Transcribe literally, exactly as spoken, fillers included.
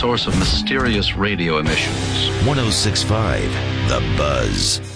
source of mysterious radio emissions. one oh six point five The Buzz.